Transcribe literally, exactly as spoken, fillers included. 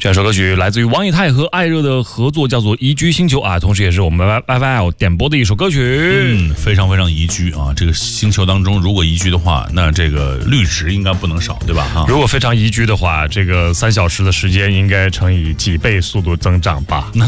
这首歌曲来自于王以太和艾热的合作，叫做《宜居星球》啊，同时也是我们 Y Y L 点播的一首歌曲。 嗯，非常非常宜居啊！这个星球当中，如果宜居的话，那这个绿植应该不能少，对吧？哈， 如果非常宜居的话，这个三小时的时间应该乘以几倍速度增长吧？ 那